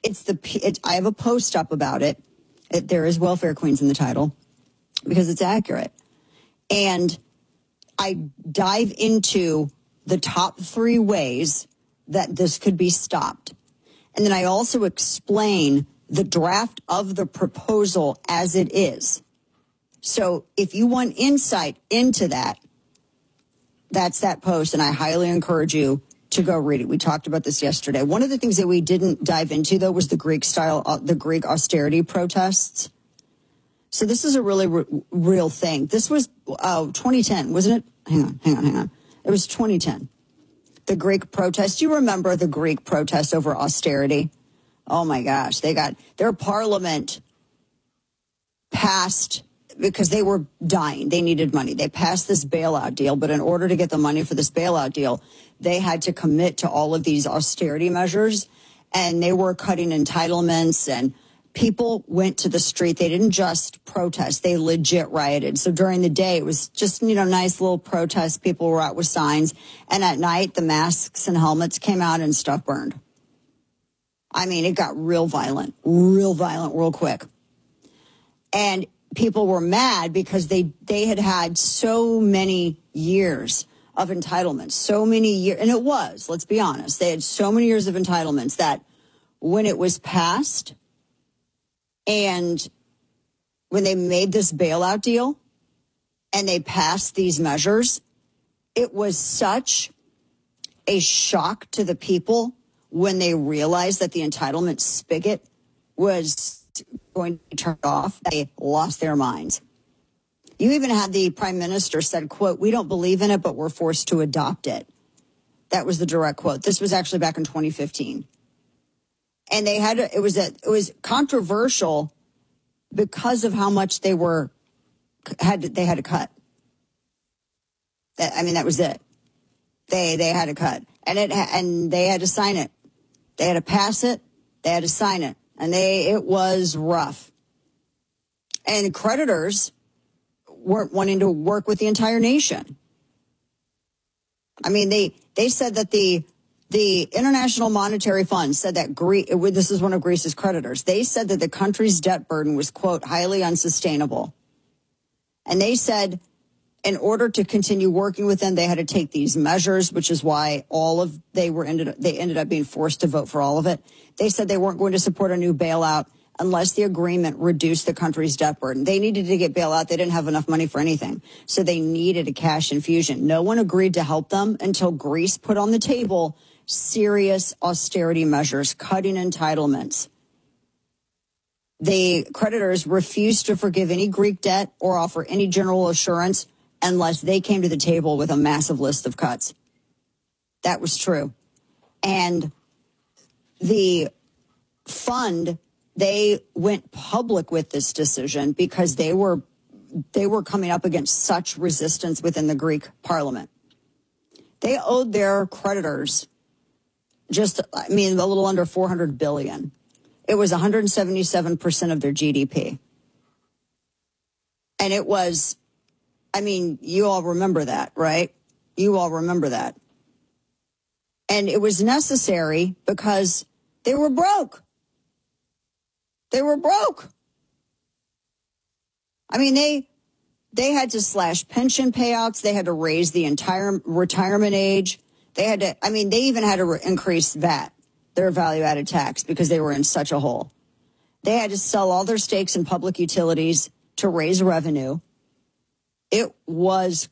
I have a post up about it. There is welfare queens in the title because it's accurate. And I dive into the top 3 ways that this could be stopped. And then I also explain the draft of the proposal as it is. So if you want insight into that, that's that post, and I highly encourage you to go read it. We talked about this yesterday. One of the things that we didn't dive into, though, was the Greek austerity protests. So this is a really real thing. This was 2010, wasn't it? Hang on. It was 2010. The Greek protests. You remember the Greek protests over austerity? Oh, my gosh. They got their parliament passed because they were dying. They needed money. They passed this bailout deal. But in order to get the money for this bailout deal, they had to commit to all of these austerity measures. And they were cutting entitlements, and people went to the street. They didn't just protest. They legit rioted. So during the day, it was just, nice little protests. People were out with signs. And at night, the masks and helmets came out and stuff burned. I mean, it got real violent real quick. And people were mad because they had so many years of entitlements, so many years. And it was, let's be honest, they had so many years of entitlements that when it was passed and when they made this bailout deal and they passed these measures, it was such a shock to the people when they realized that the entitlement spigot was going to be turned off. They lost their minds. You even had the prime minister said, quote, "We don't believe in it, but we're forced to adopt it." That was the direct quote. This was actually back in 2015. And they had it was controversial because of how much they had to cut. That was it. They had to cut. And they had to sign it. They had to pass it. They had to sign it. And it was rough. And creditors weren't wanting to work with the entire nation. I mean, they said that the International Monetary Fund said that this is one of Greece's creditors. They said that the country's debt burden was, quote, highly unsustainable. And they said in order to continue working with them, they had to take these measures, which is why they ended up being forced to vote for all of it. They said they weren't going to support a new bailout unless the agreement reduced the country's debt burden. They needed to get bailout. They didn't have enough money for anything. So they needed a cash infusion. No one agreed to help them until Greece put on the table serious austerity measures, cutting entitlements. The creditors refused to forgive any Greek debt or offer any general assurance unless they came to the table with a massive list of cuts. That was true. And the fund, they went public with this decision because they were coming up against such resistance within the Greek parliament. They owed their creditors a little under $400 billion. It was 177% of their GDP. And it was, you all remember that, right? You all remember that. And it was necessary because they were broke. They were broke. They had to slash pension payouts. They had to raise the entire retirement age. They even had to increase VAT, their value-added tax, because they were in such a hole. They had to sell all their stakes in public utilities to raise revenue. It was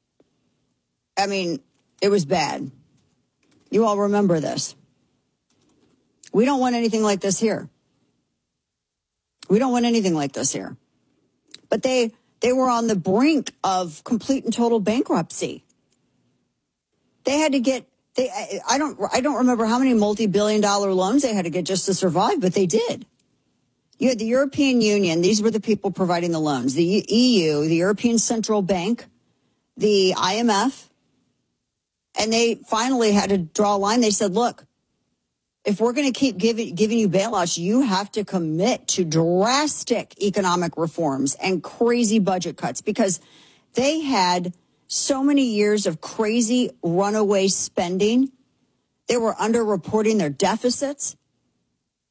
bad. You all remember this. We don't want anything like this here. We don't want anything like this here. But they were on the brink of complete and total bankruptcy. They had to get, I don't remember how many multi-billion-dollar loans they had to get just to survive, but they did. You had the European Union. These were the people providing the loans. The EU, the European Central Bank, the IMF. And they finally had to draw a line. They said, look, if we're going to keep giving you bailouts, you have to commit to drastic economic reforms and crazy budget cuts, because they had so many years of crazy runaway spending. They were underreporting their deficits.